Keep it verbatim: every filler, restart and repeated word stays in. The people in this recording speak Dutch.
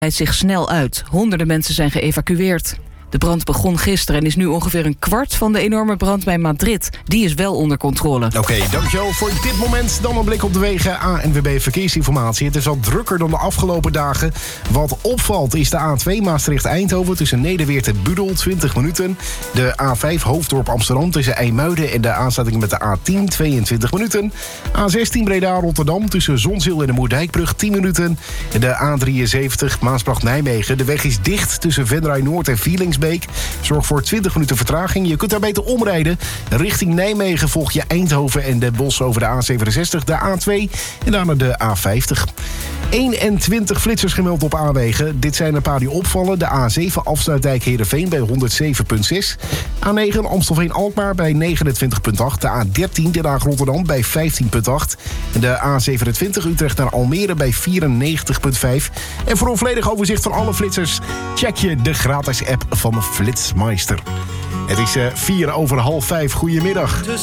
breidt zich snel uit. Honderden mensen zijn geëvacueerd. De brand begon gisteren en is nu ongeveer een kwart van de enorme brand bij Madrid. Die is wel onder controle. Oké, okay, dankjewel voor dit moment. Dan een blik op de wegen. A N W B Verkeersinformatie. Het is al drukker dan de afgelopen dagen. Wat opvalt is de A twee Maastricht-Eindhoven tussen Nederweert en Budel, twintig minuten. De A vijf Hoofddorp Amsterdam tussen IJmuiden en de aansluiting met de A tien, tweeëntwintig minuten. A zestien Breda-Rotterdam tussen Zonzeel en de Moerdijkbrug, tien minuten. De A drieënzeventig Maasbracht-Nijmegen. De weg is dicht tussen Venray Noord en Vielingsbeek. Zorg voor twintig minuten vertraging. Je kunt daar beter omrijden. Richting Nijmegen volg je Eindhoven en Den Bosch over de A zevenenzestig, de A twee en daarna de A vijftig. eenentwintig flitsers gemeld op A-wegen. Dit zijn een paar die opvallen. De A zeven Afsluitdijk Heerenveen bij honderdzeven komma zes. A negen Amstelveen-Alkmaar bij negenentwintig komma acht. De A dertien Den Haag Rotterdam bij vijftien komma acht. En de A zevenentwintig Utrecht naar Almere bij vierennegentig komma vijf. En voor een volledig overzicht van alle flitsers check je de gratis app van Flitsmeister. Het is uh, vier over half vijf. Goedemiddag.